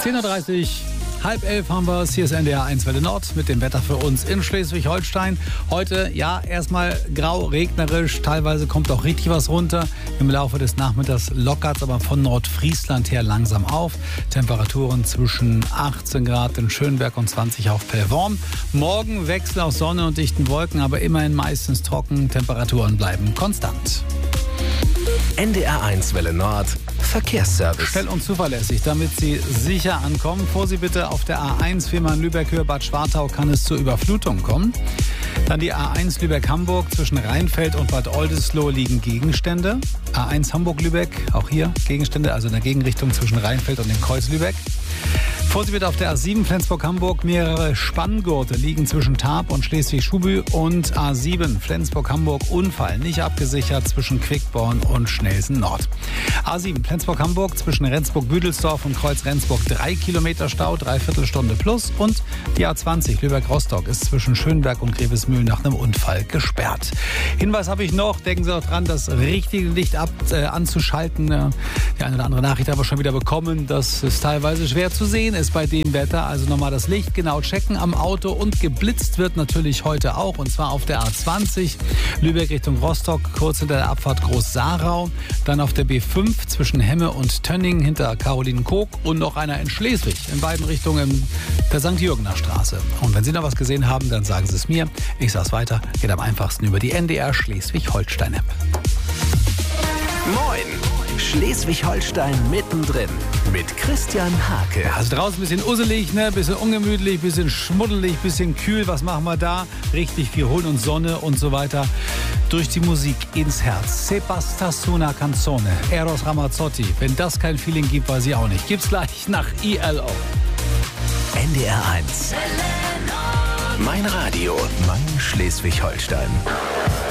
10.30 Uhr, halb 11 haben wir es. Hier ist NDR 1 Welle Nord mit dem Wetter für uns in Schleswig-Holstein. Heute, ja, erstmal grau, regnerisch. Teilweise kommt auch richtig was runter. Im Laufe des Nachmittags lockert es aber von Nordfriesland her langsam auf. Temperaturen zwischen 18 Grad in Schönberg und 20 auf Pellworm. Morgen Wechsel aus Sonne und dichten Wolken, aber immerhin meistens trocken. Temperaturen bleiben konstant. NDR 1 Welle Nord Verkehrsservice. Schnell und zuverlässig, damit Sie sicher ankommen. Vorsicht bitte auf der A1 Fehmarn-Lübeck-Höhe Bad Schwartau kann es zur Überflutung kommen. Dann die A1 Lübeck-Hamburg, zwischen Rheinfeld und Bad Oldesloe liegen Gegenstände. A1 Hamburg-Lübeck, auch hier Gegenstände, also in der Gegenrichtung zwischen Rheinfeld und dem Kreuz Lübeck. Vorsicht bitte auf der A7 Flensburg-Hamburg, mehrere Spanngurte liegen zwischen Tarp und Schleswig-Schuby und A7 Flensburg-Hamburg, Unfall nicht abgesichert zwischen Quickborn und Schnelsen Nord. A7 Flensburg-Hamburg zwischen Rendsburg-Büdelsdorf und Kreuz Rendsburg 3 Kilometer Stau, Dreiviertelstunde plus, und die A20 Lübeck-Rostock ist zwischen Schönberg und Grevesmühl nach einem Unfall gesperrt. Hinweis habe ich noch, denken Sie auch dran, das richtige Licht anzuschalten. Die eine oder andere Nachricht haben wir schon wieder bekommen, das ist teilweise schwer zu sehen ist bei dem Wetter. Also nochmal das Licht genau checken am Auto, und geblitzt wird natürlich heute auch, und zwar auf der A20 Lübeck Richtung Rostock, kurz hinter der Abfahrt Groß-Sarau, dann auf der B5 zwischen Hemme und Tönning hinter Carolinenkoog und noch einer in Schleswig, in beiden Richtungen der St. Jürgener Straße. Und wenn Sie noch was gesehen haben, dann sagen Sie es mir. Ich sage es weiter, geht am einfachsten über die NDR Schleswig-Holstein-App. Moin! Schleswig-Holstein mittendrin mit Christian Hake. Also draußen ein bisschen usselig, ne? Bisschen ungemütlich, bisschen schmuddelig, bisschen kühl. Was machen wir da? Richtig viel holen und Sonne und so weiter. Durch die Musik ins Herz. Se basta una canzone. Eros Ramazzotti. Wenn das kein Feeling gibt, weiß ich auch nicht. Gibt's gleich nach ILO. NDR 1. Mein Radio, mein Schleswig-Holstein.